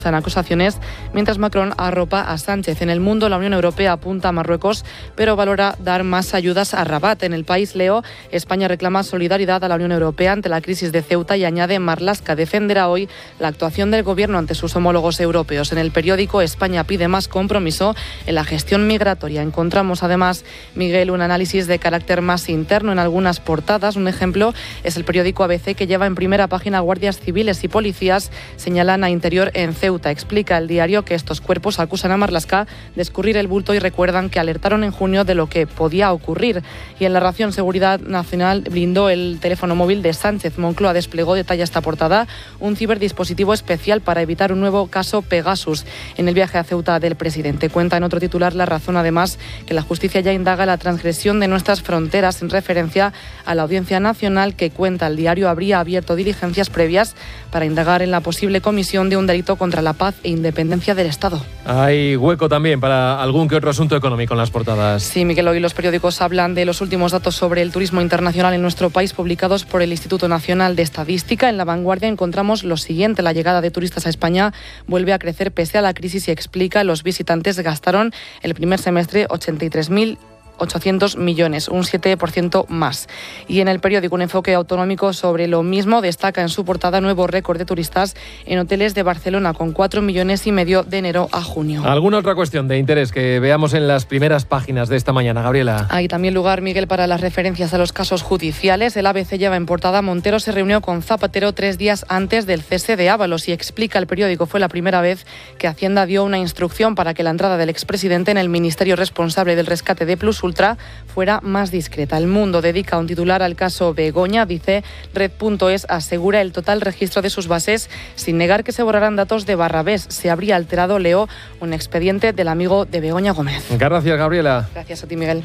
en acusaciones, mientras Macron arropa a Sánchez. En el mundo, la Unión Europea apunta a Marruecos, pero valora dar más ayudas a Rabat. En El País, leo, España reclama solidaridad a la Unión Europea ante la crisis de Ceuta y añade, Marlaska defenderá hoy la actuación del Gobierno ante sus homólogos europeos. En El Periódico, España pide más compromiso en la gestión migratoria. Encontramos además, Miguel, un análisis de carácter más interno en algunas portadas. Un ejemplo es el periódico ABC, que lleva en primera página guardias civiles y policías señalan a Interior en Ceuta. Explica el diario que estos cuerpos acusan a Marlaska de escurrir el bulto y recuerdan que alertaron en junio de lo que podía ocurrir. Y en La Razón, Seguridad Nacional blindó el teléfono móvil de Sánchez. Moncloa desplegó, detalla esta portada, un ciberdispositivo especial para evitar un nuevo caso Pegasus en el viaje a Ceuta del presidente. Cuenta en otro titular La Razón, además, que la justicia ya indaga la transgresión de nuestras fronteras en referencia a la Audiencia Nacional, que cuenta el diario habría abierto diligencias previas para indagar en la posible comisión de un delito contra la paz e independencia del Estado. Hay hueco también para algún que otro asunto económico en las portadas. Sí, Miguel, hoy los periódicos hablan de los últimos datos sobre el turismo internacional en nuestro país publicados por el Instituto Nacional de Estadística. En La Vanguardia encontramos lo siguiente: la llegada de turistas a España vuelve a crecer pese a la crisis y explica, los visitantes gastaron el primer semestre 83.800 millones, un 7% más. Y en El Periódico, un enfoque autonómico sobre lo mismo, destaca en su portada nuevo récord de turistas en hoteles de Barcelona, con 4,5 millones de enero a junio. ¿Alguna otra cuestión de interés que veamos en las primeras páginas de esta mañana, Gabriela? Hay también lugar, Miguel, para las referencias a los casos judiciales. El ABC lleva en portada: Montero se reunió con Zapatero 3 días antes del cese de Ábalos, y explica el periódico, fue la primera vez que Hacienda dio una instrucción para que la entrada del expresidente en el ministerio responsable del rescate de Plus Ultra fuera más discreta. El Mundo dedica un titular al caso Begoña. Dice, Red.es asegura el total registro de sus bases sin negar que se borrarán datos de Barrabés. Se habría alterado, leo, un expediente del amigo de Begoña Gómez. Gracias, Gabriela. Gracias a ti, Miguel.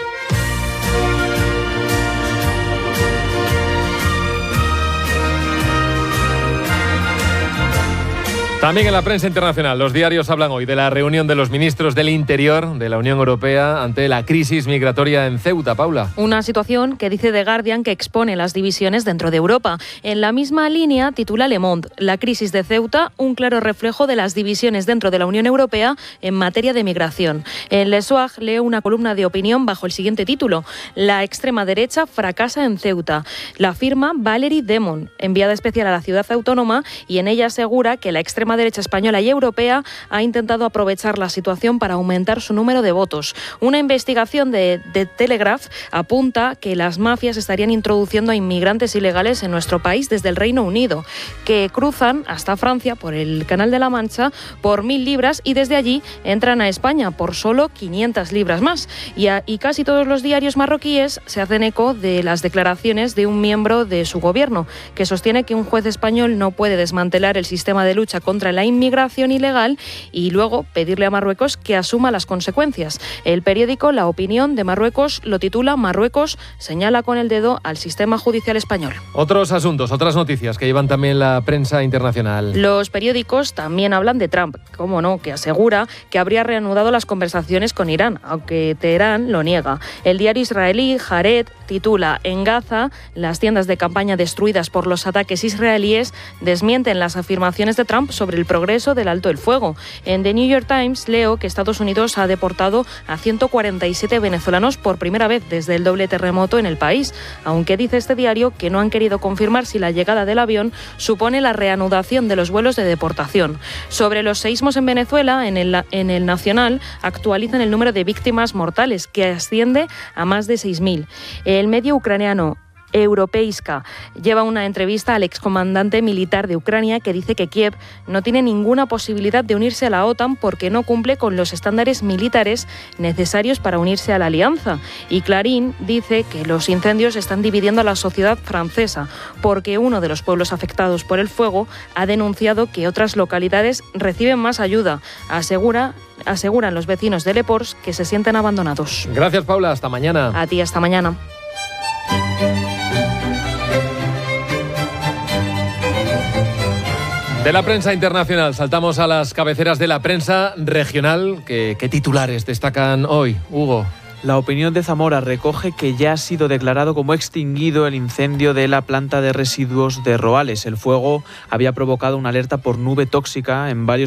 También en la prensa internacional, los diarios hablan hoy de la reunión de los ministros del Interior de la Unión Europea ante la crisis migratoria en Ceuta. Paula. Una situación que dice The Guardian que expone las divisiones dentro de Europa. En la misma línea titula Le Monde, la crisis de Ceuta, un claro reflejo de las divisiones dentro de la Unión Europea en materia de migración. En Le Soir leo una columna de opinión bajo el siguiente título: la extrema derecha fracasa en Ceuta. La firma Valerie Demon, enviada especial a la ciudad autónoma, y en ella asegura que la extrema derecha española y europea ha intentado aprovechar la situación para aumentar su número de votos. Una investigación de Telegraph apunta que las mafias estarían introduciendo a inmigrantes ilegales en nuestro país desde el Reino Unido, que cruzan hasta Francia por el Canal de la Mancha por 1.000 libras y desde allí entran a España por solo 500 libras más. Y casi todos los diarios marroquíes se hacen eco de las declaraciones de un miembro de su gobierno, que sostiene que un juez español no puede desmantelar el sistema de lucha contra la inmigración ilegal y luego pedirle a Marruecos que asuma las consecuencias. El periódico La Opinión de Marruecos lo titula: Marruecos señala con el dedo al sistema judicial español. Otros asuntos, otras noticias que llevan también la prensa internacional. Los periódicos también hablan de Trump, cómo no, que asegura que habría reanudado las conversaciones con Irán, aunque Teherán lo niega. El diario israelí Haaretz titula: en Gaza, las tiendas de campaña destruidas por los ataques israelíes desmienten las afirmaciones de Trump sobre el progreso del alto el fuego. En The New York Times leo que Estados Unidos ha deportado a 147 venezolanos por primera vez desde el doble terremoto en el país, aunque dice este diario que no han querido confirmar si la llegada del avión supone la reanudación de los vuelos de deportación. Sobre los seísmos en Venezuela, en el Nacional actualizan el número de víctimas mortales, que asciende a más de 6.000. El medio ucraniano Europeiska lleva una entrevista al excomandante militar de Ucrania, que dice que Kiev no tiene ninguna posibilidad de unirse a la OTAN porque no cumple con los estándares militares necesarios para unirse a la alianza. Y Clarín dice que los incendios están dividiendo a la sociedad francesa porque uno de los pueblos afectados por el fuego ha denunciado que otras localidades reciben más ayuda. Aseguran los vecinos de Le Pors que se sienten abandonados. Gracias, Paula. Hasta mañana. A ti, hasta mañana. De la prensa internacional saltamos a las cabeceras de la prensa regional. ¿Qué titulares destacan hoy, Hugo? La Opinión de Zamora recoge que ya ha sido declarado como extinguido el incendio de la planta de residuos de Roales. El fuego había provocado una alerta por nube tóxica en varios